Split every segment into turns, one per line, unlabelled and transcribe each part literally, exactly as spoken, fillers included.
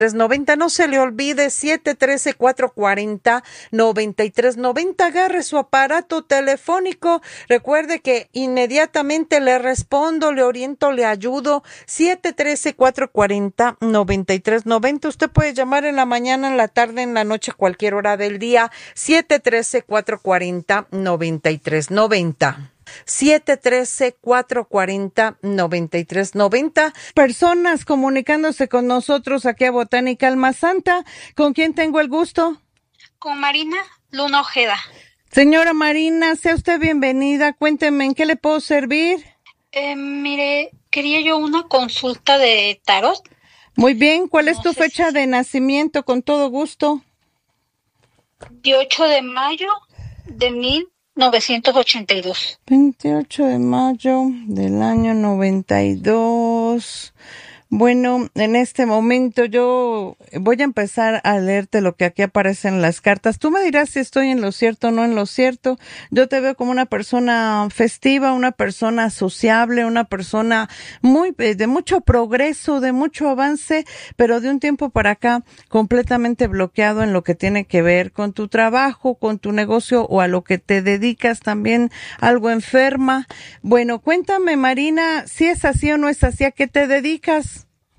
noventa, no se le olvide, siete uno tres, cuatro cuatro cero, nueve tres nueve cero, agarre su aparato telefónico, recuerde que inmediatamente le respondo, le oriento, le ayudo, siete uno tres, cuatro cuatro cero, nueve tres nueve cero, usted puede llamar en la mañana, en la tarde, en la noche, a cualquier hora del día, siete uno tres, cuatro cuatro cero, nueve tres nueve cero. siete uno tres, cuatro cuatro cero, nueve tres nueve cero. Personas comunicándose con nosotros aquí a Botánica Alma Santa. ¿Con quién tengo el gusto?
Con Marina Luna Ojeda.
Señora Marina, sea usted bienvenida. Cuénteme, ¿en qué le puedo servir?
Eh, mire, quería yo una consulta de tarot.
Muy bien, ¿cuál
No
es tu
sé
fecha
si-
de nacimiento? Con todo gusto.
veintiocho de mayo de mil novecientos ochenta y dos.
veintiocho de mayo del año noventa y dos. Bueno, en este momento yo voy a empezar a leerte lo que aquí aparece en las cartas. Tú me dirás si estoy en lo cierto o no en lo cierto. Yo te veo como una persona festiva, una persona sociable, una persona muy de mucho progreso, de mucho avance, pero de un tiempo para acá completamente bloqueado en lo que tiene que ver con tu trabajo, con tu negocio o a lo que te dedicas, también algo enferma. Bueno, cuéntame, Marina, si es así o no es así, ¿a qué te dedicas?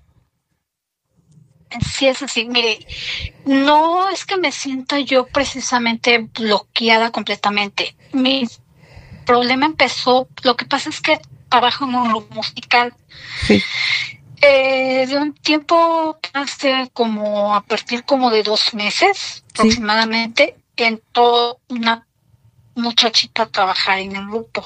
Sí, es así. Mire, no es que me sienta yo precisamente bloqueada completamente. Mi problema empezó, lo que pasa es que trabajo en un grupo musical.
Sí.
Eh, de un tiempo, hace como a partir como de dos meses aproximadamente, entró una muchachita a trabajar en el grupo.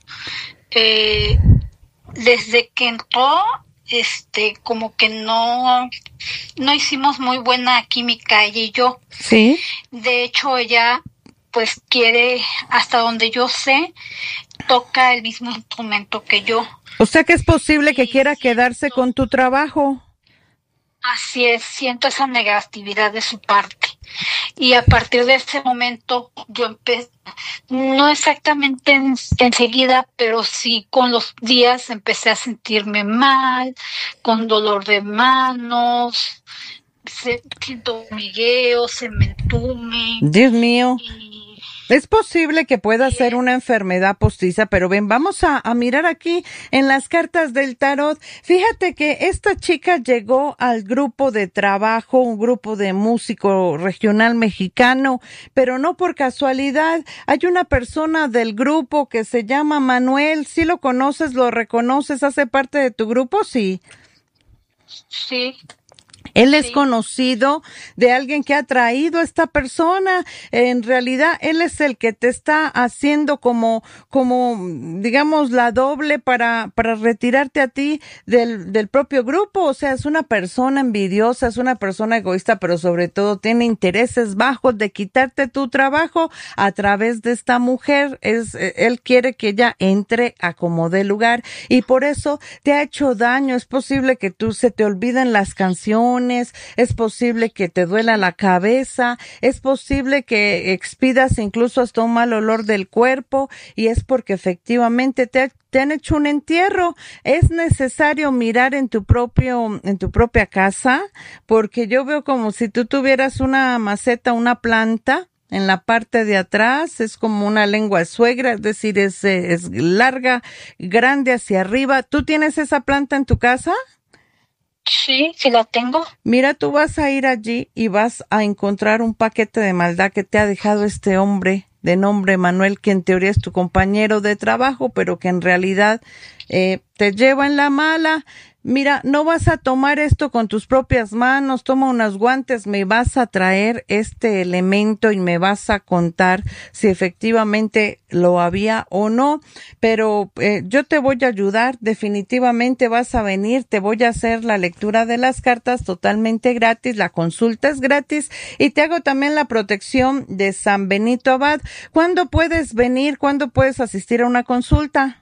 Eh, desde que entró, este, como que no, no hicimos muy buena química ella y yo.
Sí.
De hecho, ella, pues quiere, hasta donde yo sé, toca el mismo instrumento que yo.
O sea que es posible que quiera quedarse con tu trabajo.
Así es, siento esa negatividad de su parte. Y a partir de ese momento yo empecé, no exactamente en, enseguida, pero sí con los días empecé a sentirme mal, con dolor de manos, se, siento hormigueo, se me entume.
Dios mío.
Y
es posible que pueda ser una enfermedad postiza, pero ven, vamos a, a mirar aquí en las cartas del tarot. Fíjate que esta chica llegó al grupo de trabajo, un grupo de músico regional mexicano, pero no por casualidad. Hay una persona del grupo que se llama Manuel. ¿Sí lo conoces, lo reconoces, hace parte de tu grupo? Sí.
Sí.
Él es
Sí.
conocido de alguien que ha traído a esta persona. En realidad, él es el que te está haciendo como, como, digamos, la doble para, para retirarte a ti del, del propio grupo. O sea, es una persona envidiosa, es una persona egoísta, pero sobre todo tiene intereses bajos de quitarte tu trabajo a través de esta mujer. Es, él quiere que ella entre a como dé lugar y por eso te ha hecho daño. Es posible que tú se te olviden las canciones. Es posible que te duela la cabeza, es posible que expidas incluso hasta un mal olor del cuerpo y es porque efectivamente te, te han hecho un entierro. Es necesario mirar en tu propio, en tu propia casa, porque yo veo como si tú tuvieras una maceta, una planta en la parte de atrás, es como una lengua de suegra, es decir, es, es larga, grande hacia arriba. ¿Tú tienes esa planta en tu casa?
Sí, sí la tengo.
Mira, tú vas a ir allí y vas a encontrar un paquete de maldad que te ha dejado este hombre de nombre Manuel, que en teoría es tu compañero de trabajo, pero que en realidad eh, te lleva en la mala. Mira, no vas a tomar esto con tus propias manos, toma unos guantes, me vas a traer este elemento y me vas a contar si efectivamente lo había o no, pero eh, yo te voy a ayudar, definitivamente vas a venir, te voy a hacer la lectura de las cartas totalmente gratis, la consulta es gratis y te hago también la protección de San Benito Abad. ¿Cuándo puedes venir? ¿Cuándo puedes asistir a una consulta?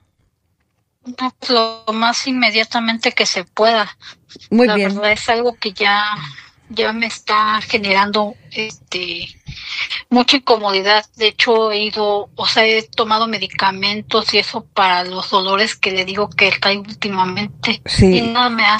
Lo más inmediatamente que se pueda.
Muy
la
bien.
La verdad es algo que ya, ya me está generando este mucha incomodidad. De hecho, he ido, o sea, he tomado medicamentos y eso para los dolores que le digo que trae últimamente.
Sí.
Y nada me hace.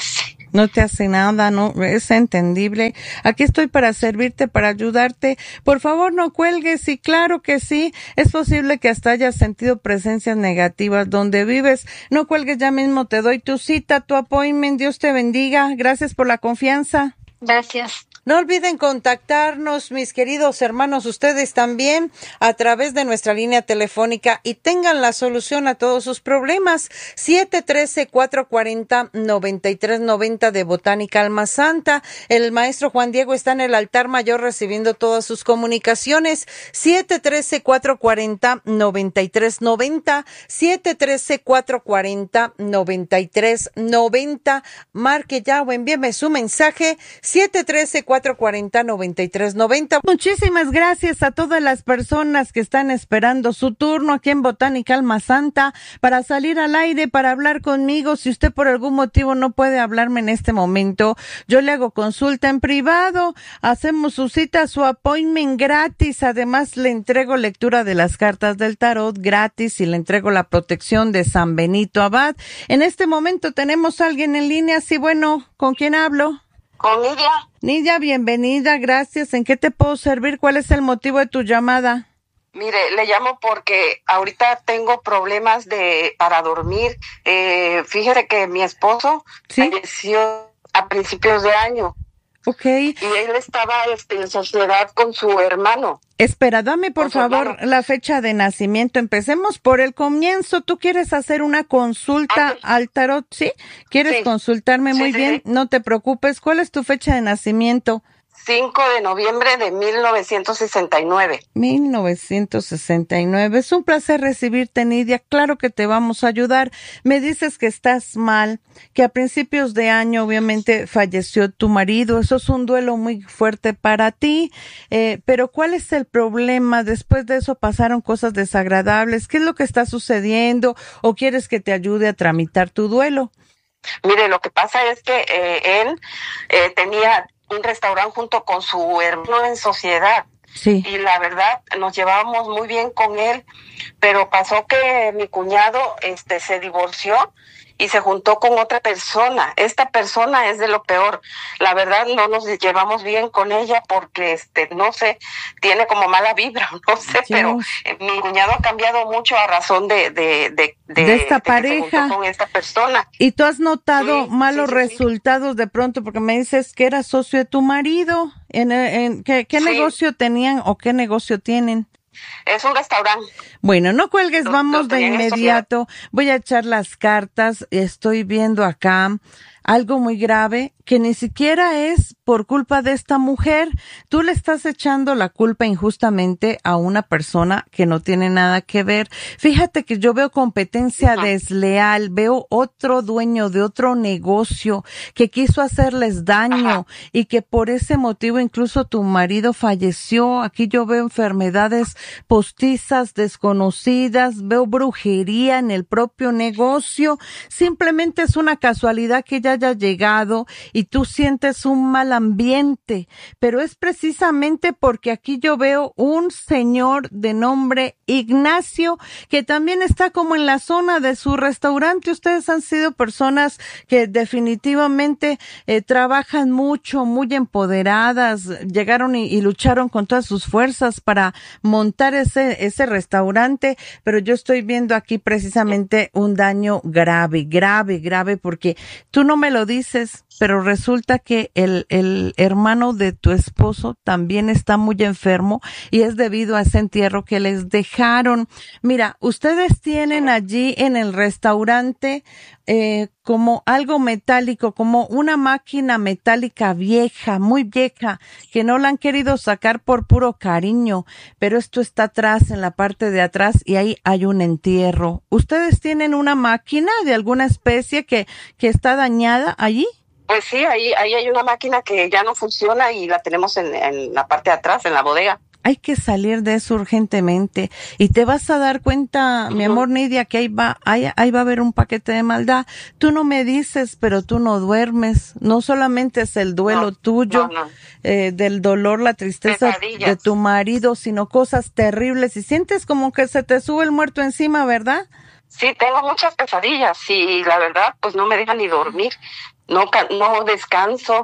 No te hace nada, no, es entendible. Aquí estoy para servirte, para ayudarte. Por favor, no cuelgues. Y claro que sí, es posible que hasta hayas sentido presencias negativas donde vives. No cuelgues, ya mismo te doy tu cita, tu appointment. Dios te bendiga. Gracias por la confianza.
Gracias.
No olviden contactarnos, mis queridos hermanos, ustedes también, a través de nuestra línea telefónica y tengan la solución a todos sus problemas. siete uno tres, cuatro cuatro cero, nueve tres nueve cero de Botánica Alma Santa. El maestro Juan Diego está en el altar mayor recibiendo todas sus comunicaciones. siete uno tres, cuatro cuatro cero, nueve tres nueve cero, siete uno tres, cuatro cuatro cero, nueve tres nueve cero. Marque ya o envíeme su mensaje. siete uno tres, cuatro cuatro cero, nueve tres nueve cero. Muchísimas gracias a todas las personas que están esperando su turno aquí en Botánica Alma Santa para salir al aire, para hablar conmigo. Si usted por algún motivo no puede hablarme en este momento, yo le hago consulta en privado, hacemos su cita, su appointment gratis. Además, le entrego lectura de las cartas del tarot gratis y le entrego la protección de San Benito Abad. En este momento tenemos a alguien en línea. Sí, bueno, ¿con quién hablo?
Con Nidia.
Nidia, bienvenida, gracias. ¿En qué te puedo servir? ¿Cuál es el motivo de tu llamada?
Mire, le llamo porque ahorita tengo problemas de para dormir. Eh, fíjese que mi esposo
¿Sí?
falleció a principios de año.
Ok.
Y él estaba este, en sociedad con su hermano.
Espera, dame por
Con su
favor
hermano.
la fecha de nacimiento. Empecemos por el comienzo. ¿Tú quieres hacer una consulta
Ah, sí.
al tarot? ¿Sí? ¿Quieres
Sí.
consultarme?
Sí,
Muy
sí,
bien,
sí.
no te preocupes. ¿Cuál es tu fecha de nacimiento?
cinco de noviembre de mil novecientos sesenta y nueve.
mil novecientos sesenta y nueve. Es un placer recibirte, Nidia. Claro que te vamos a ayudar. Me dices que estás mal, que a principios de año obviamente falleció tu marido. Eso es un duelo muy fuerte para ti. Eh, pero ¿cuál es el problema? Después de eso pasaron cosas desagradables. ¿Qué es lo que está sucediendo? ¿O quieres que te ayude a tramitar tu duelo?
Mire, lo que pasa es que eh, él eh, tenía un restaurante junto con su hermano en sociedad.
Sí.
Y la verdad nos llevábamos muy bien con él, pero pasó que mi cuñado este se divorció y se juntó con otra persona. Esta persona es de lo peor. La verdad no nos llevamos bien con ella porque este no sé, tiene como mala vibra, no sé,
Dios.
pero eh, mi cuñado ha cambiado mucho a razón de de de de,
De esta
de que se juntó
pareja.
con esta persona.
¿Y tú has notado
Sí,
malos
sí, sí, sí.
resultados de pronto? Porque me dices que eras socio de tu marido. ¿En, en qué, qué
Sí.
negocio tenían o qué negocio tienen?
Es un restaurante.
Bueno, no cuelgues,
Lo-
vamos
lo
de
tenían en
inmediato. Voy a echar las cartas. Estoy viendo acá algo muy grave que ni siquiera es por culpa de esta mujer. Tú le estás echando la culpa injustamente a una persona que no tiene nada que ver. Fíjate que yo veo competencia
Ajá.
desleal, veo otro dueño de otro negocio que quiso hacerles daño
Ajá.
y que por ese motivo incluso tu marido falleció. Aquí yo veo enfermedades postizas desconocidas, veo brujería en el propio negocio. Simplemente es una casualidad que ella haya llegado y tú sientes un mal ambiente, pero es precisamente porque aquí yo veo un señor de nombre Ignacio que también está como en la zona de su restaurante. Ustedes han sido personas que definitivamente eh, trabajan mucho, muy empoderadas, llegaron y, y lucharon con todas sus fuerzas para montar ese ese restaurante, pero yo estoy viendo aquí precisamente un daño grave, grave, grave, porque tú no me lo dices, pero resulta que el, el hermano de tu esposo también está muy enfermo y es debido a ese entierro que les dejaron. Mira, ustedes tienen allí en el restaurante eh, como algo metálico, como una máquina metálica vieja, muy vieja, que no la han querido sacar por puro cariño, pero esto está atrás, en la parte de atrás, y ahí hay un entierro. ¿Ustedes tienen una máquina de alguna especie que, que está dañada allí?
Pues sí, ahí, ahí hay una máquina que ya no funciona y la tenemos en, en la parte de atrás, en la bodega.
Hay que salir de eso urgentemente y te vas a dar cuenta, uh-huh. mi amor Nidia, que ahí va, ahí, ahí va a haber un paquete de maldad. Tú no me dices, pero tú no duermes. No solamente es el duelo
no,
tuyo,
no, no.
Eh, del dolor, la tristeza
Pesadillas.
de tu marido, sino cosas terribles y sientes como que se te sube el muerto encima, ¿verdad?
Sí, tengo muchas pesadillas y la verdad, pues no me dejan ni dormir. no no descanso,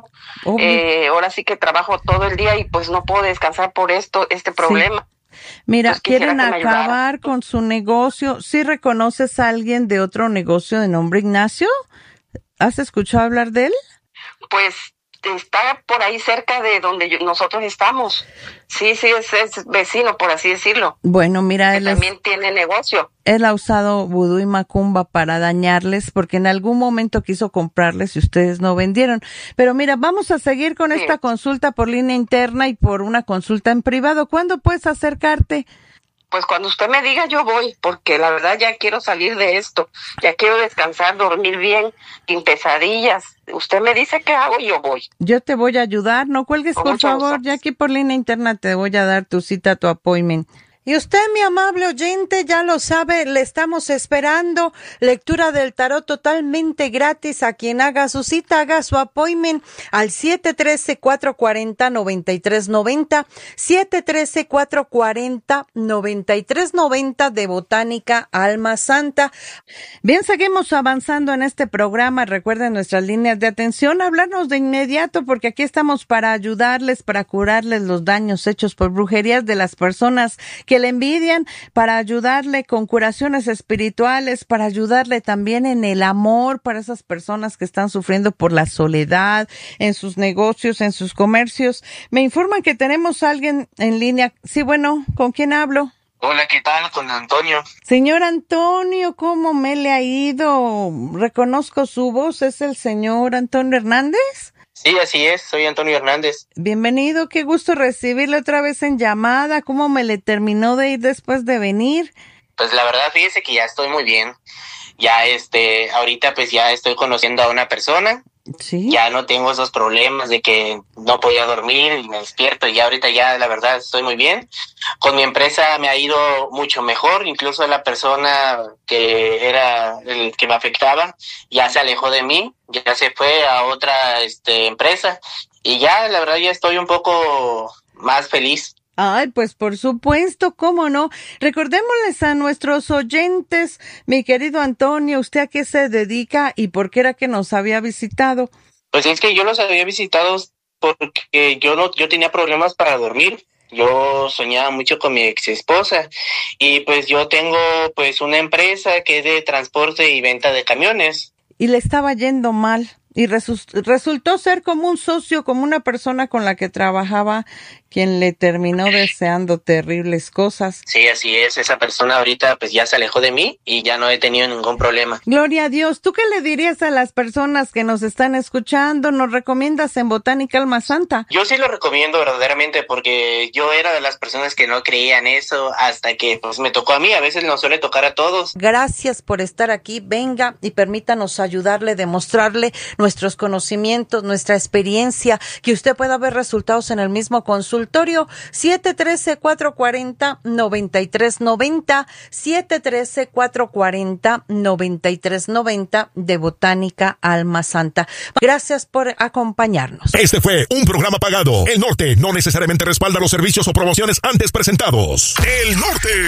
eh, ahora sí que trabajo todo el día y pues no puedo descansar por esto, este problema.
Sí. Mira,
pues
quieren acabar con su negocio. ¿Sí reconoces a alguien de otro negocio de nombre Ignacio? ¿Has escuchado hablar de él?
Pues está por ahí cerca de donde yo, nosotros estamos. Sí, sí, es, es vecino, por así decirlo.
Bueno, mira,
que
él
también
es,
tiene negocio.
Él ha usado vudú y macumba para dañarles porque en algún momento quiso comprarles y ustedes no vendieron. Pero mira, vamos a seguir con sí. esta consulta por línea interna y por una consulta en privado. ¿Cuándo puedes acercarte?
Pues cuando usted me diga yo voy, porque la verdad ya quiero salir de esto, ya quiero descansar, dormir bien, sin pesadillas. Usted me dice qué hago y yo voy.
Yo te voy a ayudar, no cuelgues por favor, gusto. Ya aquí por línea interna te voy a dar tu cita, tu appointment. Y usted, mi amable oyente, ya lo sabe, le estamos esperando. Lectura del tarot totalmente gratis. A quien haga su cita, haga su appointment al siete uno tres, cuatro cuatro cero, nueve tres nueve cero, siete uno tres, cuatro cuatro cero, nueve tres nueve cero de Botánica Alma Santa. Bien, seguimos avanzando en este programa. Recuerden nuestras líneas de atención, hablarnos de inmediato porque aquí estamos para ayudarles, para curarles los daños hechos por brujerías de las personas que le envidian, para ayudarle con curaciones espirituales, para ayudarle también en el amor para esas personas que están sufriendo por la soledad en sus negocios, en sus comercios. Me informan que tenemos a alguien en línea. Sí, bueno, ¿con quién hablo?
Hola, ¿qué tal? Con Antonio.
Señor Antonio, ¿cómo me le ha ido? Reconozco su voz, ¿es el señor Antonio Hernández?
Sí, así es, soy Antonio Hernández.
Bienvenido, qué gusto recibirle otra vez en llamada. ¿Cómo me le terminó de ir después de venir?
Pues la verdad, fíjese que ya estoy muy bien. Ya este, ahorita pues ya estoy conociendo a una persona.
Sí.
Ya no tengo esos problemas de que no podía dormir y me despierto. Y ya ahorita ya la verdad estoy muy bien. Con mi empresa me ha ido mucho mejor. Incluso la persona que era el que me afectaba ya se alejó de mí. Ya se fue a otra este empresa. Y ya la verdad ya estoy un poco más feliz.
Ay, pues por supuesto, cómo no. Recordémosles a nuestros oyentes, mi querido Antonio, ¿usted a qué se dedica y por qué era que nos había visitado?
Pues es que yo los había visitado porque yo no, yo tenía problemas para dormir. Yo soñaba mucho con mi ex esposa y pues yo tengo pues una empresa que es de transporte y venta de camiones.
Y le estaba yendo mal. Y resu- resultó ser como un socio, como una persona con la que trabajaba, quien le terminó deseando terribles cosas.
Sí, así es. Esa persona ahorita pues ya se alejó de mí y ya no he tenido ningún problema.
Gloria a Dios. ¿Tú qué le dirías a las personas que nos están escuchando? ¿Nos recomiendas en Botánica Alma Santa?
Yo sí lo recomiendo verdaderamente porque yo era de las personas que no creían eso hasta que pues me tocó a mí. A veces nos suele tocar a todos.
Gracias por estar aquí. Venga y permítanos ayudarle, demostrarle nuestros conocimientos, nuestra experiencia, que usted pueda ver resultados en el mismo consultorio. siete uno tres, cuatro cuatro cero, nueve tres nueve cero, siete uno tres, cuatro cuatro cero, nueve tres nueve cero de Botánica Alma Santa. Gracias por acompañarnos.
Este fue un programa pagado. El Norte no necesariamente respalda los servicios o promociones antes presentados. El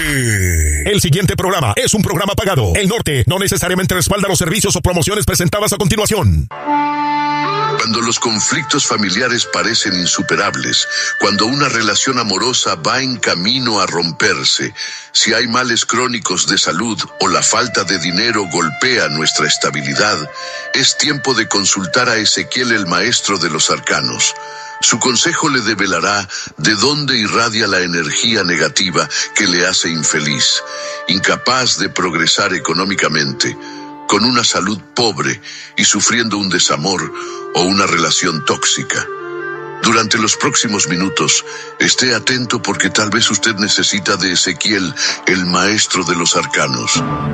Norte. El siguiente programa es un programa pagado. El Norte no necesariamente respalda los servicios o promociones presentadas a continuación.
Cuando los conflictos familiares parecen insuperables, cuando una relación amorosa va en camino a romperse, si hay males crónicos de salud o la falta de dinero golpea nuestra estabilidad, es tiempo de consultar a Ezequiel, el maestro de los arcanos. Su consejo le develará de dónde irradia la energía negativa que le hace infeliz, incapaz de progresar económicamente, con una salud pobre y sufriendo un desamor o una relación tóxica. Durante los próximos minutos, esté atento porque tal vez usted necesita de Ezequiel, el maestro de los arcanos.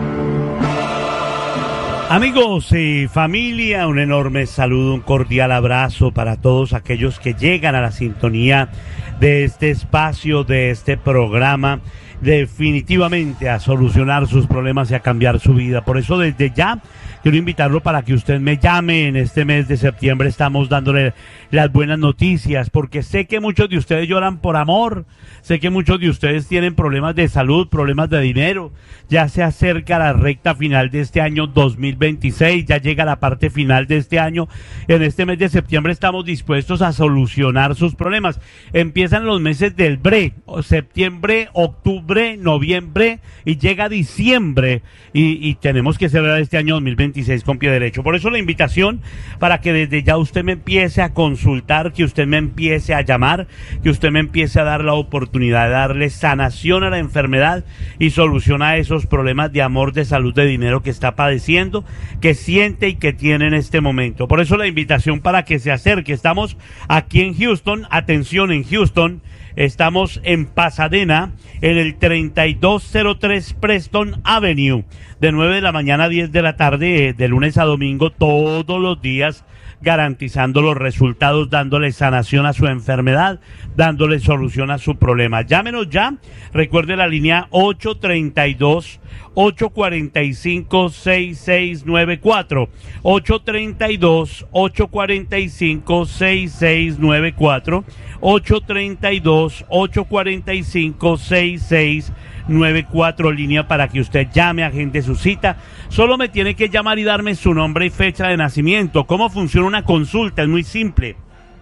Amigos y familia, un enorme saludo, un cordial abrazo para todos aquellos que llegan a la sintonía de este espacio, de este programa, definitivamente a solucionar sus problemas y a cambiar su vida. Por eso desde ya quiero invitarlo para que usted me llame. En este mes de septiembre estamos dándole las buenas noticias, porque sé que muchos de ustedes lloran por amor, sé que muchos de ustedes tienen problemas de salud, problemas de dinero. Ya se acerca la recta final de este año dos mil veintiséis, ya llega la parte final de este año. En este mes de septiembre estamos dispuestos a solucionar sus problemas. Empiezan los meses del B R E, septiembre, octubre, noviembre, y llega diciembre, y, y tenemos que cerrar este año dos mil veintiséis con pie derecho. Por eso la invitación para que desde ya usted me empiece a consultar, que usted me empiece a llamar, que usted me empiece a dar la oportunidad de darle sanación a la enfermedad y solución a esos problemas de amor, de salud, de dinero que está padeciendo, que siente y que tiene en este momento. Por eso la invitación para que se acerque. Estamos aquí en Houston, atención, en Houston, estamos en Pasadena, en el treinta y dos cero tres Preston Avenue, de nueve de la mañana a diez de la tarde, de lunes a domingo, todos los días, garantizando los resultados, dándole sanación a su enfermedad, dándole solución a su problema. Llámenos ya, recuerde la línea ocho treinta y dos, ocho cuarenta y cinco, seis seis nueve cuatro, ocho treinta y dos, ocho cuarenta y cinco, seis seis nueve cuatro, ocho treinta y dos, ocho cuarenta y cinco, seis seis nueve cuatro, línea para que usted llame, agende su cita. Solo me tiene que llamar y darme su nombre y fecha de nacimiento. ¿Cómo funciona una consulta? Es muy simple.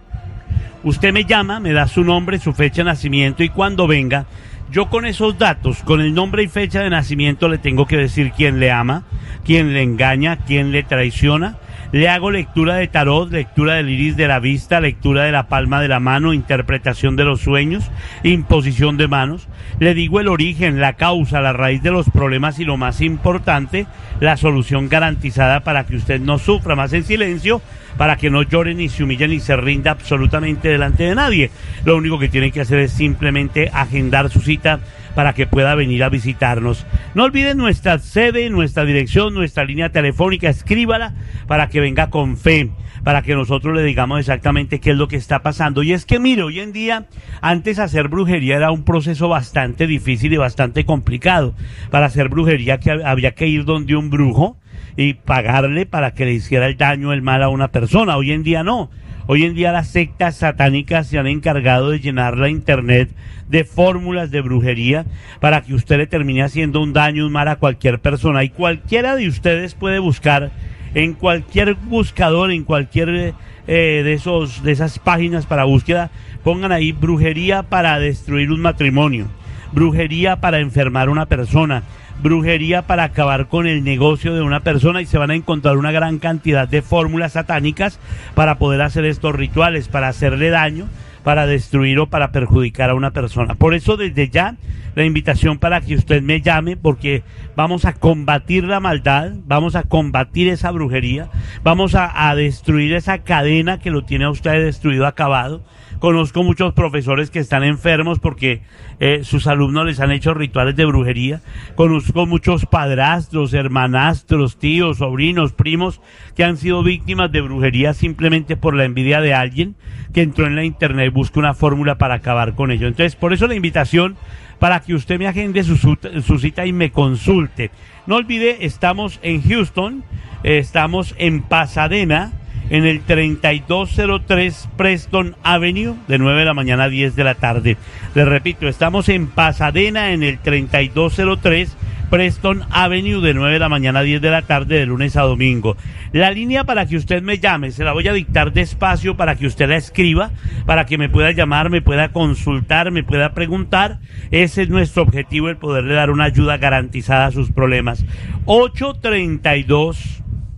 Usted me llama, me da su nombre, su fecha de nacimiento, y cuando venga, yo con esos datos, con el nombre y fecha de nacimiento, le tengo que decir quién le ama, quién le engaña, quién le traiciona. Le hago lectura de tarot, lectura del iris de la vista, lectura de la palma de la mano, interpretación de los sueños, imposición de manos. Le digo el origen, la causa, la raíz de los problemas y, lo más importante, la solución garantizada para que usted no sufra más en silencio, para que no llore, ni se humille, ni se rinda absolutamente delante de nadie. Lo único que tiene que hacer es simplemente agendar su cita para que pueda venir a visitarnos. No olviden nuestra sede, nuestra dirección, nuestra línea telefónica, escríbala para que venga con fe, para que nosotros le digamos exactamente qué es lo que está pasando. Y es que, mire, hoy en día, antes hacer brujería era un proceso bastante difícil y bastante complicado. Para hacer brujería que había que ir donde un brujo y pagarle para que le hiciera el daño, el mal a una persona. Hoy en día no. Hoy en día las sectas satánicas se han encargado de llenar la internet de fórmulas de brujería para que usted le termine haciendo un daño, un mal a cualquier persona. Y cualquiera de ustedes puede buscar en cualquier buscador, en cualquier eh, de esos de esas páginas para búsqueda, pongan ahí brujería para destruir un matrimonio, brujería para enfermar a una persona, brujería para acabar con el negocio de una persona, y se van a encontrar una gran cantidad de fórmulas satánicas para poder hacer estos rituales, para hacerle daño, para destruir o para perjudicar a una persona. Por eso, desde ya, la invitación para que usted me llame, porque vamos a combatir la maldad, vamos a combatir esa brujería, vamos a, a destruir esa cadena que lo tiene a usted destruido, acabado. Conozco muchos profesores que están enfermos porque eh, sus alumnos les han hecho rituales de brujería. Conozco muchos padrastros, hermanastros, tíos, sobrinos, primos que han sido víctimas de brujería simplemente por la envidia de alguien que entró en la internet y busca una fórmula para acabar con ello. Entonces, por eso la invitación para que usted me agende su, su cita y me consulte. No olvide, estamos en Houston, eh, estamos en Pasadena, en el treinta y dos cero tres Preston Avenue, de nueve de la mañana a diez de la tarde. Les repito, estamos en Pasadena, en el treinta y dos cero tres Preston Avenue, de nueve de la mañana a diez de la tarde, de lunes a domingo. La línea para que usted me llame, se la voy a dictar despacio para que usted la escriba, para que me pueda llamar, me pueda consultar, me pueda preguntar. Ese es nuestro objetivo, el poderle dar una ayuda garantizada a sus problemas. ocho treinta y dos,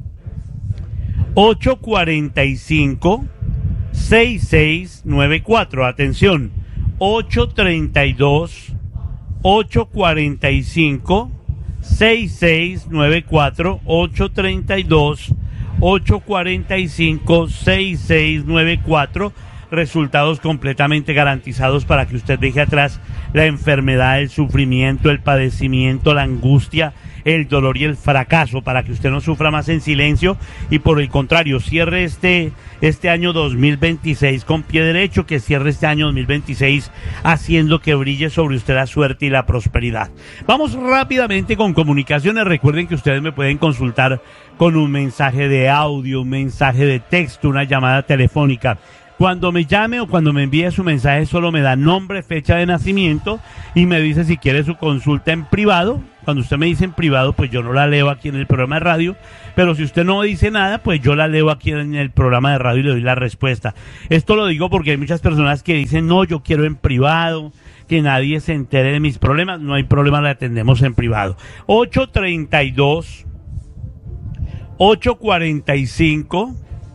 ocho cuarenta y cinco, seis seis nueve cuatro. Atención, ocho treinta y dos, ocho cuarenta y cinco, seis seis nueve cuatro, ocho treinta y dos, ocho cuarenta y cinco, seis seis nueve cuatro. resultados completamente garantizados para que usted deje atrás la enfermedad, el sufrimiento, el padecimiento, la angustia, el dolor y el fracaso, para que usted no sufra más en silencio y por el contrario cierre este, este año dos mil veintiséis con pie derecho, que cierre este año dos mil veintiséis haciendo que brille sobre usted la suerte y la prosperidad. Vamos rápidamente con comunicaciones. Recuerden que ustedes me pueden consultar con un mensaje de audio, un mensaje de texto, una llamada telefónica. Cuando me llame o cuando me envíe su mensaje solo me da nombre, fecha de nacimiento y me dice si quiere su consulta en privado. Cuando usted me dice en privado, pues yo no la leo aquí en el programa de radio, pero si usted no dice nada, pues yo la leo aquí en el programa de radio y le doy la respuesta. Esto lo digo porque hay muchas personas que dicen, no, yo quiero en privado, que nadie se entere de mis problemas. No hay problema, la atendemos en privado. ocho treinta y dos, ocho cuarenta y cinco,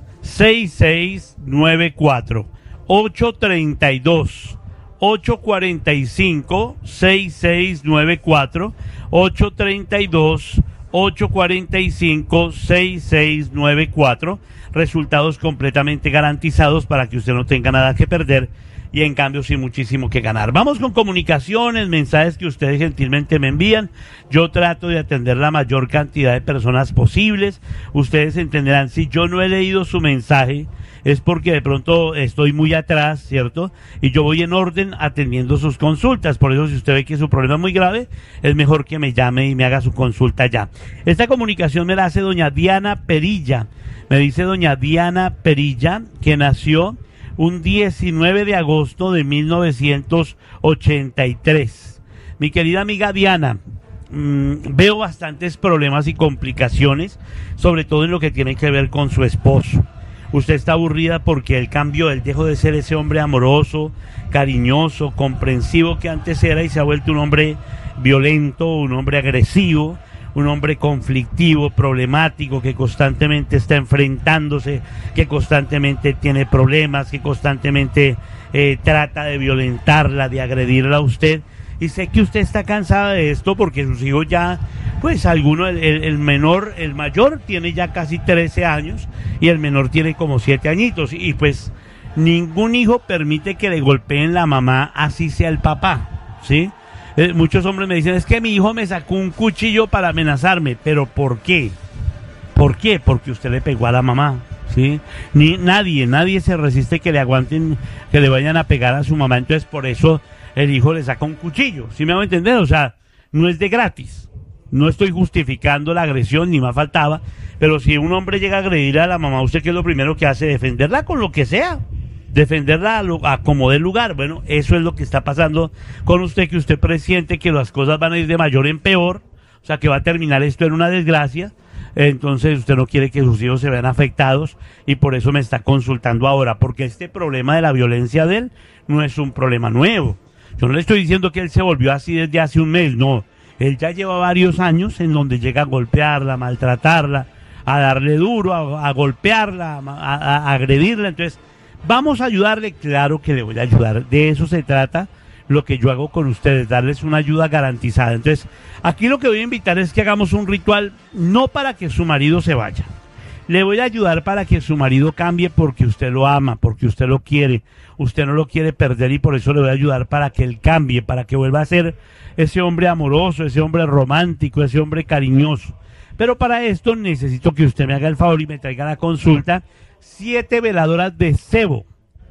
seis seis nueve cuatro, ocho treinta y dos, ocho cuarenta y cinco, seis seis nueve cuatro, ocho treinta y dos, ocho cuarenta y cinco, seis seis nueve cuatro. Resultados completamente garantizados para que usted no tenga nada que perder y en cambio sí muchísimo que ganar. Vamos con comunicaciones, mensajes que ustedes gentilmente me envían. Yo trato de atender la mayor cantidad de personas posibles. Ustedes entenderán, si yo no he leído su mensaje es porque de pronto estoy muy atrás, ¿cierto? Y yo voy en orden atendiendo sus consultas. Por eso si usted ve que su problema es muy grave, es mejor que me llame y me haga su consulta ya. Esta comunicación me la hace doña Diana Perilla. Me dice doña Diana Perilla que nació un diecinueve de agosto de mil novecientos ochenta y tres. Mi querida amiga Diana, mmm, veo bastantes problemas y complicaciones, sobre todo en lo que tiene que ver con su esposo. Usted está aburrida porque él cambió, él dejó de ser ese hombre amoroso, cariñoso, comprensivo que antes era y se ha vuelto un hombre violento, un hombre agresivo, un hombre conflictivo, problemático, que constantemente está enfrentándose, que constantemente tiene problemas, que constantemente eh, trata de violentarla, de agredirla a usted. Y sé que usted está cansada de esto porque sus hijos ya, pues alguno, el, el menor, el mayor tiene ya casi trece años y el menor tiene como siete añitos. Y pues ningún hijo permite que le golpeen la mamá, así sea el papá, ¿sí? Eh, muchos hombres me dicen, es que mi hijo me sacó un cuchillo para amenazarme. ¿Pero por qué? ¿Por qué? Porque usted le pegó a la mamá, ¿sí? Ni, nadie, nadie se resiste que le aguanten, que le vayan a pegar a su mamá. Entonces por eso el hijo le saca un cuchillo, ¿sí me hago entender? O sea, no es de gratis. No estoy justificando la agresión, ni más faltaba. Pero si un hombre llega a agredir a la mamá, ¿usted qué es lo primero que hace? Defenderla con lo que sea. Defenderla a, a como dé lugar. Bueno, eso es lo que está pasando con usted, que usted presiente que las cosas van a ir de mayor en peor, o sea que va a terminar esto en una desgracia. Entonces usted no quiere que sus hijos se vean afectados y por eso me está consultando ahora, porque este problema de la violencia de él no es un problema nuevo. Yo no le estoy diciendo que él se volvió así desde hace un mes, no, él ya lleva varios años en donde llega a golpearla, a maltratarla, a darle duro, a, a golpearla, a, a, a agredirla. Entonces vamos a ayudarle, claro que le voy a ayudar. De eso se trata lo que yo hago con ustedes, darles una ayuda garantizada. Entonces, aquí lo que voy a invitar es que hagamos un ritual, no para que su marido se vaya. Le voy a ayudar para que su marido cambie porque usted lo ama, porque usted lo quiere. Usted no lo quiere perder y por eso le voy a ayudar para que él cambie, para que vuelva a ser ese hombre amoroso, ese hombre romántico, ese hombre cariñoso. Pero para esto necesito que usted me haga el favor y me traiga a la consulta siete veladoras de cebo.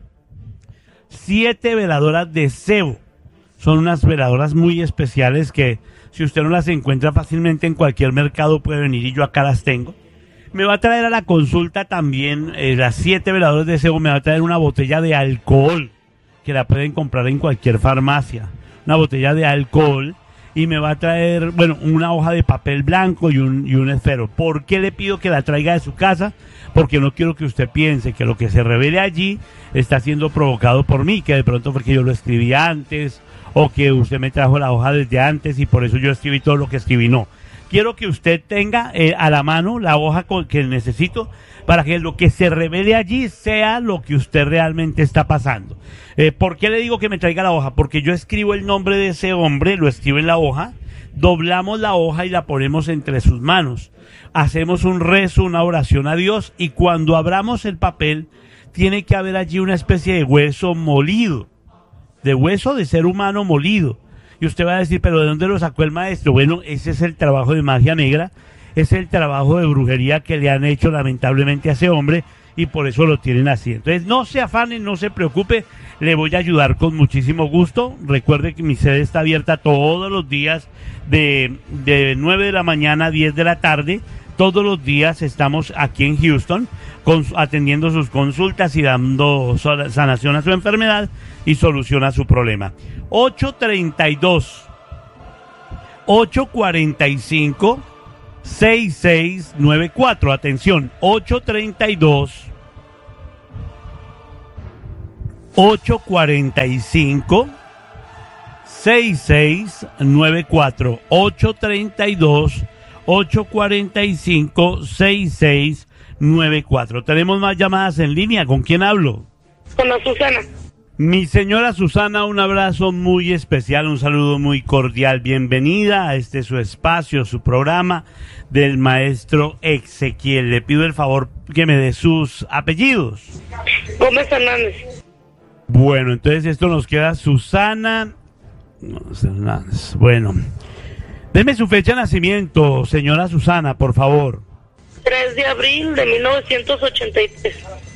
Siete veladoras de cebo. Son unas veladoras muy especiales que si usted no las encuentra fácilmente en cualquier mercado puede venir y yo acá las tengo. Me va a traer a la consulta también eh, las siete veladoras de cebo. Me va a traer una botella de alcohol que la pueden comprar en cualquier farmacia. Una botella de alcohol. Y me va a traer, bueno, una hoja de papel blanco y un, y un esfero. ¿Por qué le pido que la traiga de su casa? Porque no quiero que usted piense que lo que se revele allí está siendo provocado por mí, que de pronto porque yo lo escribí antes, o que usted me trajo la hoja desde antes y por eso yo escribí todo lo que escribí. No. Quiero que usted tenga eh, a la mano la hoja con, que necesito para que lo que se revele allí sea lo que usted realmente está pasando. Eh, ¿Por qué le digo que me traiga la hoja? Porque yo escribo el nombre de ese hombre, lo escribo en la hoja, doblamos la hoja y la ponemos entre sus manos. Hacemos un rezo, una oración a Dios y cuando abramos el papel tiene que haber allí una especie de hueso molido, de hueso de ser humano molido. Y usted va a decir, ¿pero de dónde lo sacó el maestro? Bueno, ese es el trabajo de magia negra, es el trabajo de brujería que le han hecho lamentablemente a ese hombre y por eso lo tienen así. Entonces no se afane, no se preocupe, le voy a ayudar con muchísimo gusto. Recuerde que mi sede está abierta todos los días de, de nueve de la mañana a diez de la tarde. Todos los días estamos aquí en Houston con, atendiendo sus consultas y dando sanación a su enfermedad y solución a su problema. ocho treinta y dos, ocho cuarenta y cinco, seis seis nueve cuatro. Atención, ocho treinta y dos, ocho cuarenta y cinco, seis seis nueve cuatro. ocho treinta y dos, ocho cuarenta y cinco, seis seis nueve cuatro. Tenemos más llamadas en línea. ¿Con quién hablo?
Con la Susana.
Mi señora Susana, un abrazo muy especial, un saludo muy cordial. Bienvenida a este su espacio, su programa del maestro Ezequiel. Le pido el favor que me dé sus apellidos.
Gómez Hernández.
Bueno, entonces esto nos queda Susana Hernández. Bueno, deme su fecha de nacimiento, señora Susana, por favor.
tres de abril de mil novecientos ochenta y tres.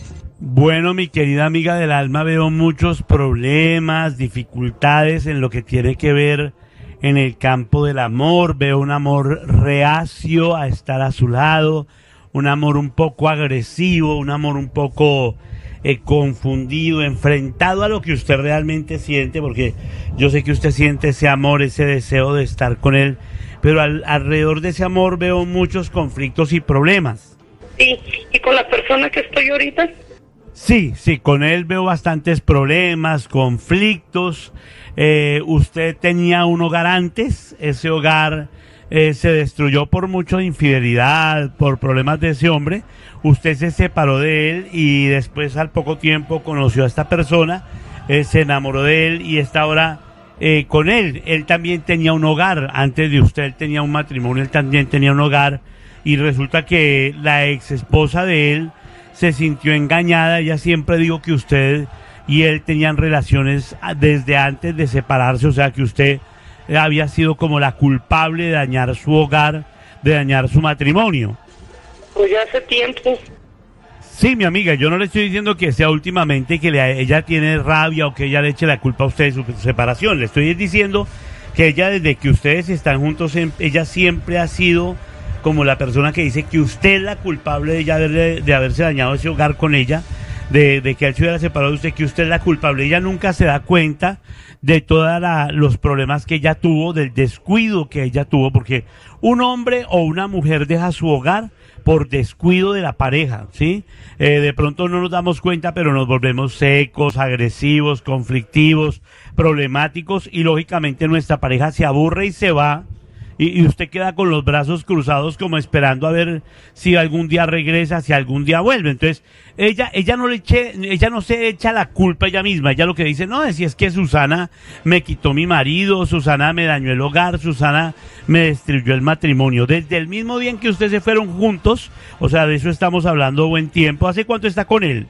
Bueno, mi querida amiga del alma, veo muchos problemas, dificultades en lo que tiene que ver en el campo del amor. Veo un amor reacio a estar a su lado, un amor un poco agresivo, un amor un poco eh, confundido, enfrentado a lo que usted realmente siente, porque yo sé que usted siente ese amor, ese deseo de estar con él, pero al, alrededor de ese amor veo muchos conflictos y problemas.
Sí, ¿y con la persona que estoy ahorita?
Sí, sí, con él veo bastantes problemas, conflictos. Eh, usted tenía un hogar antes, ese hogar eh, se destruyó por mucha infidelidad, por problemas de ese hombre. Usted se separó de él y después al poco tiempo conoció a esta persona, eh, se enamoró de él y está ahora eh, con él. Él también tenía un hogar, antes de usted él tenía un matrimonio, él también tenía un hogar y resulta que la ex esposa de él se sintió engañada. Ella siempre dijo que usted y él tenían relaciones desde antes de separarse, o sea que usted había sido como la culpable de dañar su hogar, de dañar su matrimonio.
Pues ya hace tiempo.
Sí, mi amiga, yo no le estoy diciendo que sea últimamente que le, ella tiene rabia o que ella le eche la culpa a usted de su separación. Le estoy diciendo que ella, desde que ustedes están juntos, ella siempre ha sido como la persona que dice que usted es la culpable de, ella haberle, de haberse dañado ese hogar con ella, de, de que él se hubiera separado de usted, que usted es la culpable. Ella nunca se da cuenta de todos los problemas que ella tuvo, del descuido que ella tuvo, porque un hombre o una mujer deja su hogar por descuido de la pareja, ¿sí? Eh, de pronto no nos damos cuenta, pero nos volvemos secos, agresivos, conflictivos, problemáticos, y lógicamente nuestra pareja se aburre y se va. Y, y usted queda con los brazos cruzados como esperando a ver si algún día regresa, si algún día vuelve. Entonces, ella ella no le eche, ella no se echa la culpa ella misma. Ella lo que dice, no, es si es que Susana me quitó mi marido, Susana me dañó el hogar, Susana me destruyó el matrimonio. Desde el mismo día en que ustedes se fueron juntos, o sea, de eso estamos hablando buen tiempo. ¿Hace cuánto está con él?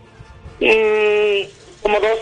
Mm, como dos.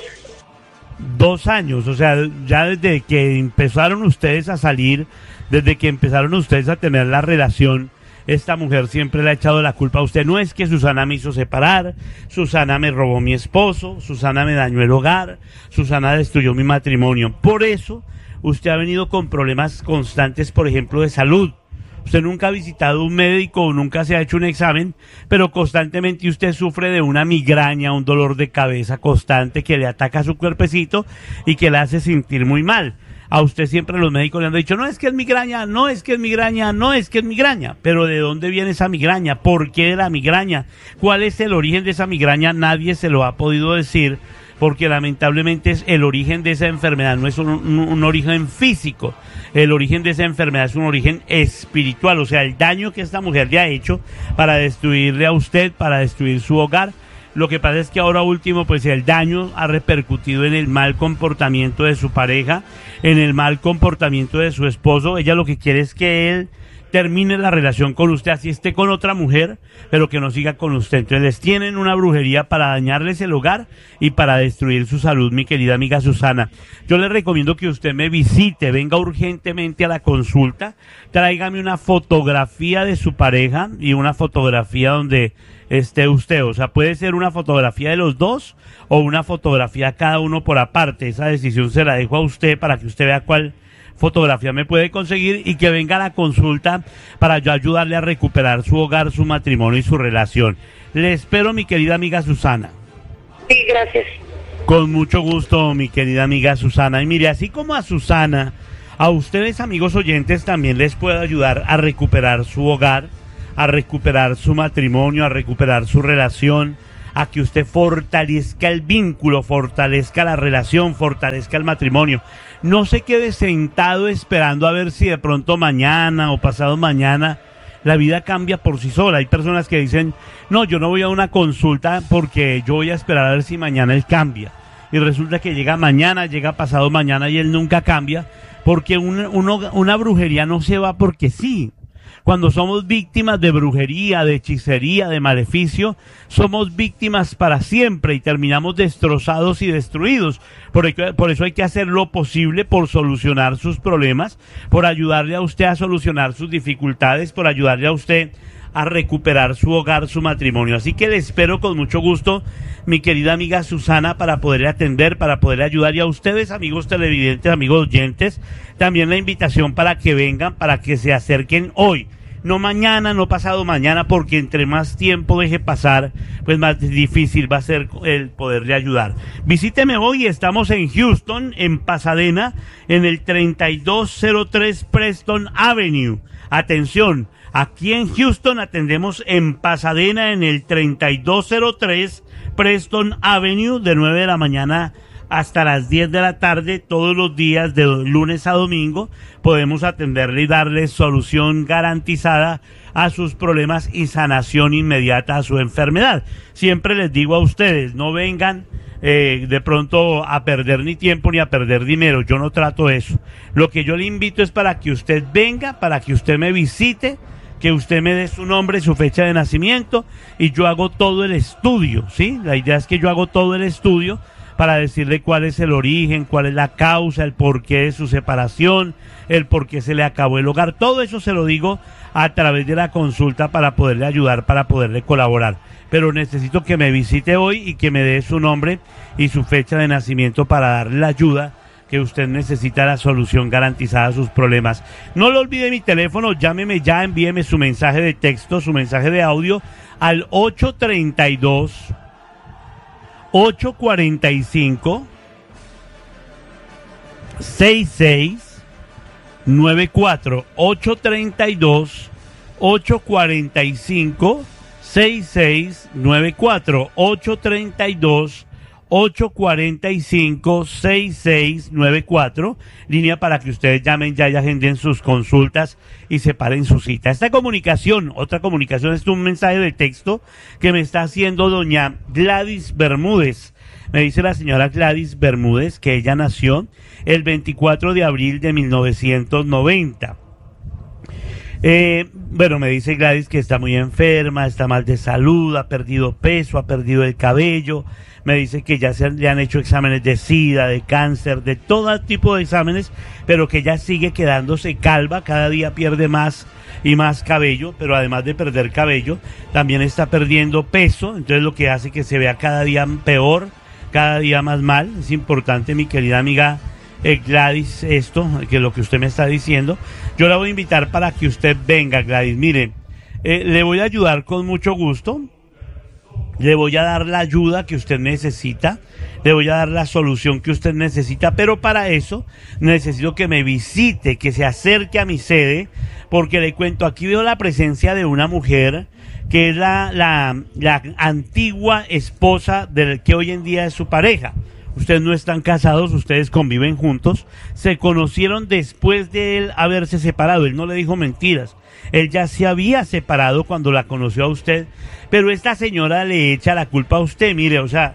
Dos años, o sea, ya desde que empezaron ustedes a salir, desde que empezaron ustedes a tener la relación, esta mujer siempre le ha echado la culpa a usted. No es que Susana me hizo separar, Susana me robó mi esposo, Susana me dañó el hogar, Susana destruyó mi matrimonio. Por eso, usted ha venido con problemas constantes, por ejemplo, de salud. Usted nunca ha visitado un médico o nunca se ha hecho un examen, pero constantemente usted sufre de una migraña, un dolor de cabeza constante que le ataca su cuerpecito y que le hace sentir muy mal. A usted siempre los médicos le han dicho, no es que es migraña, no es que es migraña, no es que es migraña. Pero ¿de dónde viene esa migraña? ¿Por qué la migraña? ¿Cuál es el origen de esa migraña? Nadie se lo ha podido decir, porque lamentablemente es el origen de esa enfermedad no es un, un, un origen físico. El origen de esa enfermedad es un origen espiritual, o sea, el daño que esta mujer le ha hecho para destruirle a usted, para destruir su hogar. Lo que pasa es que ahora último, pues el daño ha repercutido en el mal comportamiento de su pareja, en el mal comportamiento de su esposo. Ella lo que quiere es que él termine la relación con usted, así esté con otra mujer, pero que no siga con usted. Entonces les tienen una brujería para dañarles el hogar y para destruir su salud, mi querida amiga Susana. Yo le recomiendo que usted me visite, venga urgentemente a la consulta, tráigame una fotografía de su pareja y una fotografía donde esté usted, o sea, puede ser una fotografía de los dos o una fotografía cada uno por aparte. Esa decisión se la dejo a usted para que usted vea cuál fotografía me puede conseguir y que venga a la consulta para yo ayudarle a recuperar su hogar, su matrimonio y su relación. Le espero, mi querida amiga Susana.
Sí, gracias.
Con mucho gusto, mi querida amiga Susana. Y mire, así como a Susana, a ustedes, amigos oyentes, también les puedo ayudar a recuperar su hogar, a recuperar su matrimonio, a recuperar su relación, a que usted fortalezca el vínculo, fortalezca la relación, fortalezca el matrimonio. No se quede sentado esperando a ver si de pronto mañana o pasado mañana la vida cambia por sí sola. Hay personas que dicen, no, yo no voy a una consulta porque yo voy a esperar a ver si mañana él cambia. Y resulta que llega mañana, llega pasado mañana y él nunca cambia, porque un, uno, una brujería no se va porque sí. Cuando somos víctimas de brujería, de hechicería, de maleficio, somos víctimas para siempre y terminamos destrozados y destruidos. Por, por eso hay que hacer lo posible por solucionar sus problemas, por ayudarle a usted a solucionar sus dificultades, por ayudarle a usted a recuperar su hogar, su matrimonio. Así que le espero con mucho gusto, mi querida amiga Susana, para poderle atender, para poderle ayudar. Y a ustedes, amigos televidentes, amigos oyentes, también la invitación para que vengan, para que se acerquen hoy. No mañana, no pasado mañana, porque entre más tiempo deje pasar, pues más difícil va a ser el poderle ayudar. Visíteme hoy, estamos en Houston, en Pasadena, en el treinta y dos cero tres Preston Avenue. Atención, aquí en Houston atendemos en Pasadena, en el treinta y dos cero tres Preston Avenue, de nueve de la mañana hasta las diez de la tarde, todos los días, de lunes a domingo. Podemos atenderle y darle solución garantizada a sus problemas y sanación inmediata a su enfermedad. Siempre les digo a ustedes, no vengan eh, de pronto a perder ni tiempo ni a perder dinero. Yo no trato eso. Lo que yo le invito es para que usted venga, para que usted me visite, que usted me dé su nombre, su fecha de nacimiento, y yo hago todo el estudio, ¿sí? La idea es que yo hago todo el estudio para decirle cuál es el origen, cuál es la causa, el porqué de su separación, el por qué se le acabó el hogar. Todo eso se lo digo a través de la consulta para poderle ayudar, para poderle colaborar. Pero necesito que me visite hoy y que me dé su nombre y su fecha de nacimiento para darle la ayuda que usted necesita, la solución garantizada a sus problemas. No lo olvide, mi teléfono, llámeme ya, envíeme su mensaje de texto, su mensaje de audio al ocho treinta y dos, ocho cuarenta y cinco, sesenta y seis noventa y cuatro, ocho treinta y dos, ocho cuarenta y cinco, sesenta y seis noventa y cuatro, ocho treinta y dos, ocho cuarenta y cinco, sesenta y seis noventa y cuatro, línea para que ustedes llamen ya y agenden sus consultas y separen su cita. Esta comunicación, otra comunicación, es un mensaje de texto que me está haciendo doña Gladys Bermúdez. Me dice la señora Gladys Bermúdez que ella nació el veinticuatro de abril de mil novecientos noventa. Eh, bueno, me dice Gladys que está muy enferma, está mal de salud, ha perdido peso, ha perdido el cabello. Me dice que ya se le han hecho exámenes de SIDA, de cáncer, de todo tipo de exámenes, pero que ella sigue quedándose calva, cada día pierde más y más cabello, pero además de perder cabello, también está perdiendo peso, entonces lo que hace que se vea cada día peor, cada día más mal. Es importante, mi querida amiga eh, Gladys, esto, que lo que usted me está diciendo. Yo la voy a invitar para que usted venga, Gladys. Mire, eh, le voy a ayudar con mucho gusto. Le voy a dar la ayuda que usted necesita, le voy a dar la solución que usted necesita, pero para eso necesito que me visite, que se acerque a mi sede, porque le cuento, aquí veo la presencia de una mujer que es la, la, la antigua esposa del que hoy en día es su pareja. Ustedes no están casados, ustedes conviven juntos, se conocieron después de él haberse separado. Él no le dijo mentiras, él ya se había separado cuando la conoció a usted, pero esta señora le echa la culpa a usted. Mire, o sea,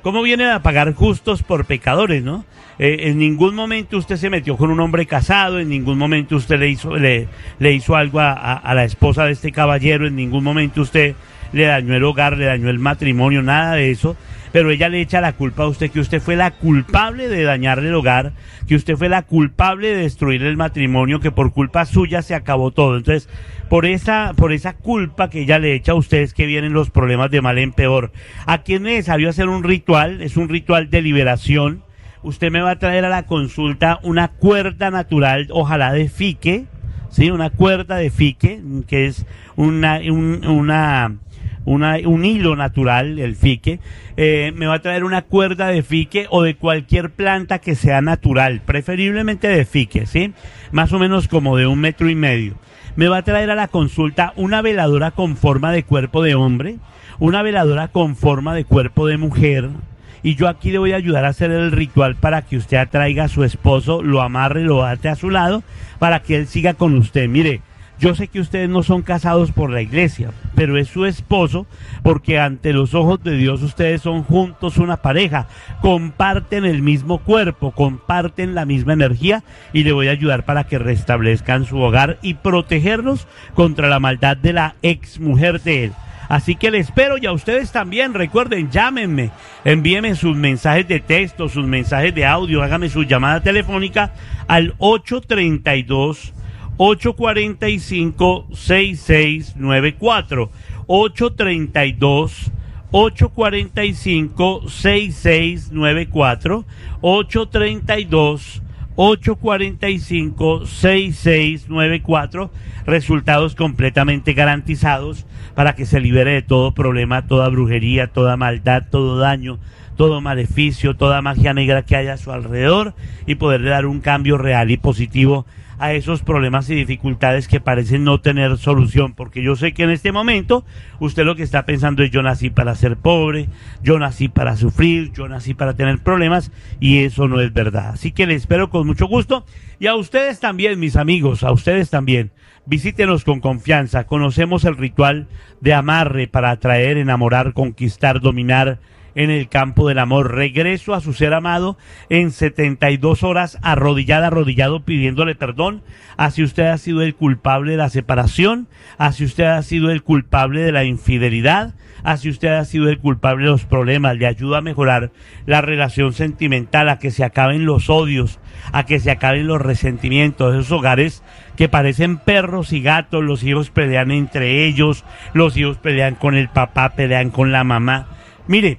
¿Cómo vienen a pagar justos por pecadores, no? Eh, en ningún momento usted se metió con un hombre casado, en ningún momento usted le hizo, le, le hizo algo a, a, a la esposa de este caballero, en ningún momento usted le dañó el hogar, le dañó el matrimonio, nada de eso. Pero ella le echa la culpa a usted, que usted fue la culpable de dañarle el hogar, que usted fue la culpable de destruir el matrimonio, que por culpa suya se acabó todo. Entonces, por esa, por esa culpa que ella le echa a usted es que vienen los problemas de mal en peor. Aquí es necesario hacer un ritual, es un ritual de liberación. Usted me va a traer a la consulta una cuerda natural, ojalá de fique, ¿sí? Una cuerda de fique, que es una, un, una, una, un hilo natural, el fique. Eh, me va a traer una cuerda de fique o de cualquier planta que sea natural, preferiblemente de fique, ¿sí? Más o menos como de un metro y medio. Me va a traer a la consulta una veladora con forma de cuerpo de hombre, una veladora con forma de cuerpo de mujer, y yo aquí le voy a ayudar a hacer el ritual para que usted atraiga a su esposo, lo amarre, lo ate a su lado, para que él siga con usted. Mire, yo sé que ustedes no son casados por la iglesia, pero es su esposo, porque ante los ojos de Dios ustedes son juntos una pareja, comparten el mismo cuerpo, comparten la misma energía, y le voy a ayudar para que restablezcan su hogar y protegerlos contra la maldad de la ex mujer de él. Así que le espero, y a ustedes también, recuerden, llámenme, envíenme sus mensajes de texto, sus mensajes de audio, hágame su llamada telefónica al ocho treinta y dos, ocho cuarenta y cinco, sesenta y seis noventa y cuatro, ocho treinta y dos, ocho cuarenta y cinco, sesenta y seis noventa y cuatro, ocho treinta y dos, ocho cuarenta y cinco, sesenta y seis noventa y cuatro, resultados completamente garantizados para que se libere de todo problema, toda brujería, toda maldad, todo daño, todo maleficio, toda magia negra que haya a su alrededor, y poderle dar un cambio real y positivo a esos problemas y dificultades que parecen no tener solución, porque yo sé que en este momento usted lo que está pensando es: yo nací para ser pobre, yo nací para sufrir, yo nací para tener problemas, y eso no es verdad. Así que le espero con mucho gusto, y a ustedes también, mis amigos, a ustedes también. Visítenos con confianza, conocemos el ritual de amarre para atraer, enamorar, conquistar, dominar en el campo del amor. Regreso a su ser amado en setenta y dos horas, arrodillada, arrodillado, pidiéndole perdón. Así usted ha sido el culpable de la separación, así usted ha sido el culpable de la infidelidad, así usted ha sido el culpable de los problemas. Le ayuda a mejorar la relación sentimental, a que se acaben los odios, a que se acaben los resentimientos, esos hogares que parecen perros y gatos. Los hijos pelean entre ellos, los hijos pelean con el papá, pelean con la mamá. Mire,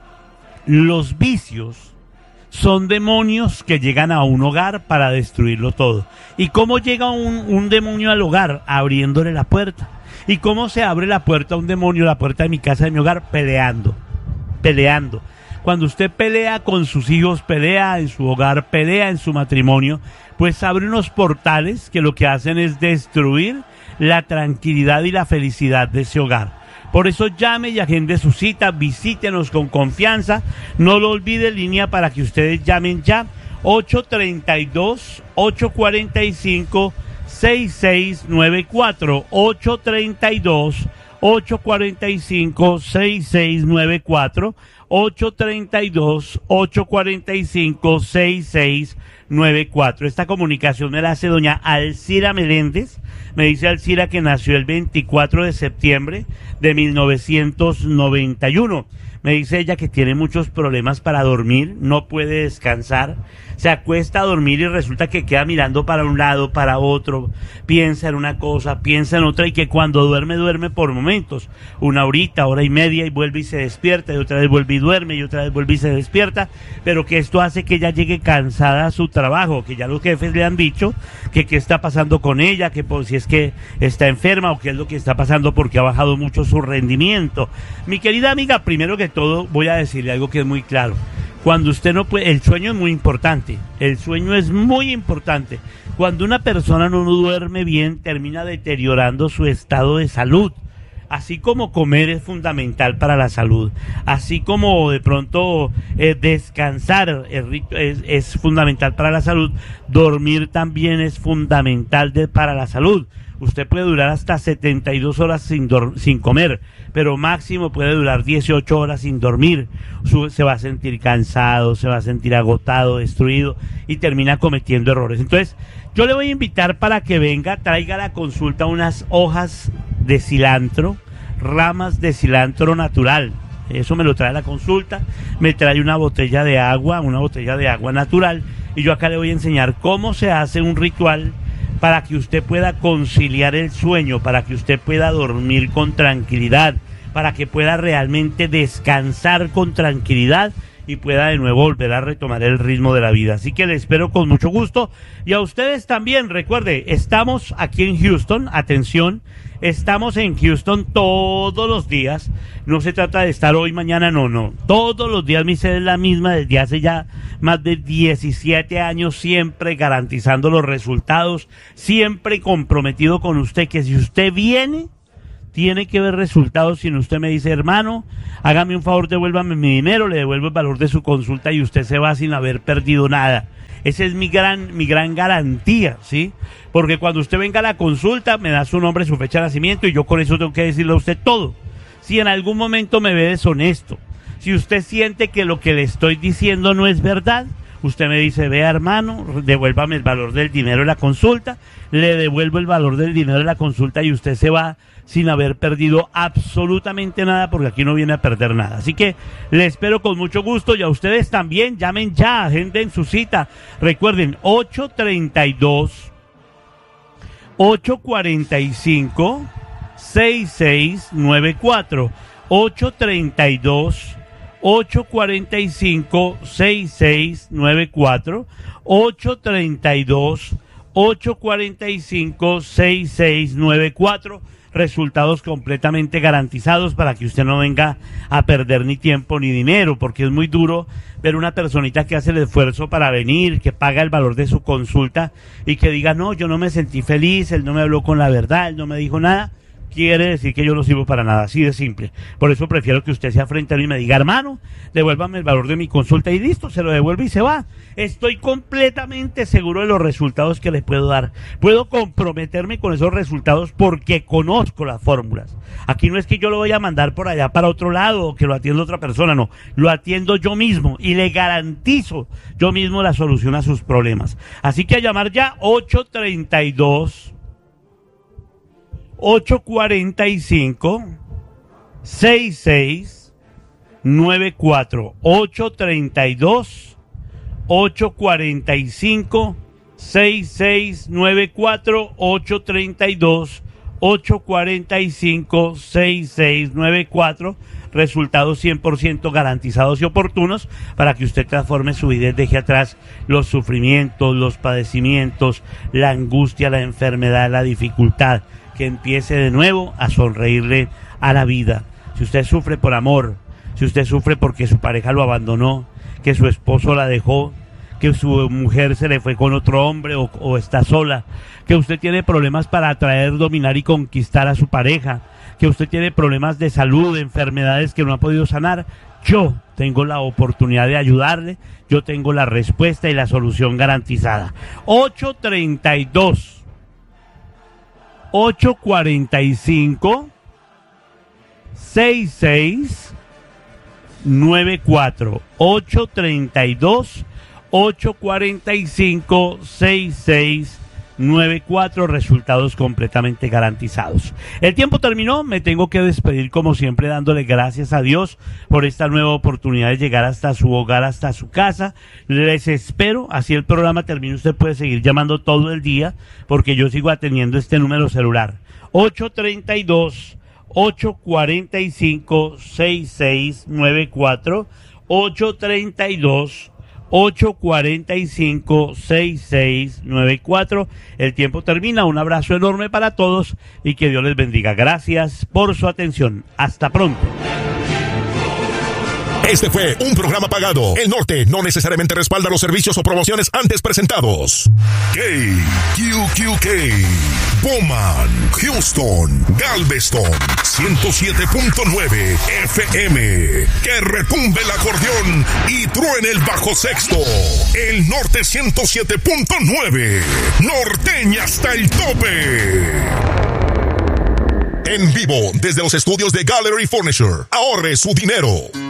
los vicios son demonios que llegan a un hogar para destruirlo todo. ¿Y cómo llega un, un demonio al hogar? Abriéndole la puerta. ¿Y cómo se abre la puerta a un demonio, la puerta de mi casa, de mi hogar? Peleando, peleando. Cuando usted pelea con sus hijos, pelea en su hogar, pelea en su matrimonio, pues abre unos portales que lo que hacen es destruir la tranquilidad y la felicidad de ese hogar. Por eso llame y agende su cita, visítenos con confianza. No lo olvide, línea para que ustedes llamen ya, ocho treinta y dos, ocho cuarenta y cinco, sesenta y seis noventa y cuatro, ocho treinta y dos, ocho cuarenta y cinco, sesenta y seis noventa y cuatro, ocho treinta y dos, ocho cuarenta y cinco, sesenta y seis noventa y cuatro. Esta comunicación me la hace doña Alcira Meléndez. Me dice Alcira que nació el veinticuatro de septiembre de mil novecientos noventa y uno. Me dice ella que tiene muchos problemas para dormir, no puede descansar, se acuesta a dormir y resulta que queda mirando para un lado, para otro, piensa en una cosa, piensa en otra, y que cuando duerme, duerme por momentos, una horita, hora y media, y vuelve y se despierta, y otra vez vuelve y duerme, y otra vez vuelve y se despierta, pero que esto hace que ella llegue cansada a su trabajo, que ya los jefes le han dicho que qué está pasando con ella, que por si es que está enferma o qué es lo que está pasando porque ha bajado mucho su rendimiento. Mi querida amiga, primero que todo voy a decirle algo que es muy claro. Cuando usted no puede, el sueño es muy importante, el sueño es muy importante. Cuando una persona no duerme bien, termina deteriorando su estado de salud. Así como comer es fundamental para la salud, así como de pronto eh, descansar es, es, es fundamental para la salud, dormir también es fundamental de, para la salud. Usted puede durar hasta setenta y dos horas sin, sin comer, pero máximo puede durar dieciocho horas sin dormir. Su se va a sentir cansado, se va a sentir agotado, destruido y termina cometiendo errores. Entonces, yo le voy a invitar para que venga, traiga a la consulta unas hojas de cilantro, ramas de cilantro natural. Eso me lo trae a la consulta, me trae una botella de agua, una botella de agua natural, y yo acá le voy a enseñar cómo se hace un ritual para que usted pueda conciliar el sueño, para que usted pueda dormir con tranquilidad, para que pueda realmente descansar con tranquilidad y pueda de nuevo volver a retomar el ritmo de la vida. Así que le espero con mucho gusto, y a ustedes también. Recuerde, estamos aquí en Houston, atención, estamos en Houston todos los días. No se trata de estar hoy, mañana, no, no. Todos los días mi sede es la misma desde hace ya más de diecisiete años, siempre garantizando los resultados, siempre comprometido con usted, que si usted viene, tiene que ver resultados. Si no, usted me dice, hermano, hágame un favor, devuélvame mi dinero, le devuelvo el valor de su consulta y usted se va sin haber perdido nada. Esa es mi gran, mi gran garantía, ¿sí? Porque cuando usted venga a la consulta, me da su nombre, su fecha de nacimiento, y yo con eso tengo que decirle a usted todo. Si en algún momento me ve deshonesto, si usted siente que lo que le estoy diciendo no es verdad, usted me dice, vea, hermano, devuélvame el valor del dinero de la consulta, le devuelvo el valor del dinero de la consulta y usted se va sin haber perdido absolutamente nada, porque aquí no viene a perder nada. Así que le espero con mucho gusto, y a ustedes también, llamen ya, agenden su cita. Recuerden, ocho treinta y dos, ocho cuarenta y cinco, seis seis nueve cuatro, ocho treinta y dos, ocho cuarenta y cinco, seis seis nueve cuatro, ocho treinta y dos, ocho cuarenta y cinco, seis seis nueve cuatro. Resultados completamente garantizados para que usted no venga a perder ni tiempo ni dinero, porque es muy duro ver una personita que hace el esfuerzo para venir, que paga el valor de su consulta y que diga, no, yo no me sentí feliz, él no me habló con la verdad, él no me dijo nada. Quiere decir que yo no sirvo para nada, así de simple. Por eso prefiero que usted sea frente a mí y me diga, hermano, devuélvame el valor de mi consulta, y listo, se lo devuelve y se va. Estoy completamente seguro de los resultados que le puedo dar. Puedo comprometerme con esos resultados porque conozco las fórmulas. Aquí no es que yo lo voy a mandar por allá para otro lado o que lo atienda otra persona, no. Lo atiendo yo mismo y le garantizo yo mismo la solución a sus problemas. Así que a llamar ya, ocho treinta y dos, ocho cuarenta y cinco, seis seis nueve cuatro, ocho treinta y dos, ocho cuarenta y cinco, seis seis nueve cuatro, ocho treinta y dos, ocho cuarenta y cinco, seis seis nueve cuatro. Resultados cien por ciento garantizados y oportunos para que usted transforme su vida y deje atrás los sufrimientos, los padecimientos, la angustia, la enfermedad, la dificultad. Que empiece de nuevo a sonreírle a la vida. Si usted sufre por amor, si usted sufre porque su pareja lo abandonó, que su esposo la dejó, que su mujer se le fue con otro hombre o, o está sola, que usted tiene problemas para atraer, dominar y conquistar a su pareja, que usted tiene problemas de salud, enfermedades que no ha podido sanar, yo tengo la oportunidad de ayudarle, yo tengo la respuesta y la solución garantizada. ocho treinta y dos, ocho cuarenta y cinco, seis seis nueve cuatro, ocho treinta y dos, ocho cuarenta y cinco, seis seis nueve cuatro. Resultados completamente garantizados. El tiempo terminó, me tengo que despedir como siempre dándole gracias a Dios por esta nueva oportunidad de llegar hasta su hogar, hasta su casa. Les espero, así el programa termine, usted puede seguir llamando todo el día porque yo sigo atendiendo este número celular, ocho treinta y dos, ocho cuarenta y cinco, seis seis nueve cuatro, ocho treinta y dos, ocho cuarenta y cinco, seis seis nueve cuatro. El tiempo termina. Un abrazo enorme para todos y que Dios les bendiga. Gracias por su atención. Hasta pronto.
Este fue un programa pagado. El Norte no necesariamente respalda los servicios o promociones antes presentados. K Q Q K, Bowman, Houston, Galveston, ciento siete punto nueve F M. Que retumbe el acordeón y truene el bajo sexto. El Norte ciento siete punto nueve. Norteña hasta el tope. En vivo desde los estudios de Gallery Furniture. Ahorre su dinero.